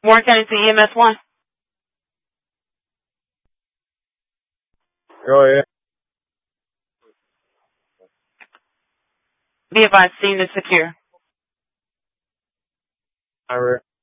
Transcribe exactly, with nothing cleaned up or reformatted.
Warren County to E M S one. Go ahead. Be advised, scene is secure. All right.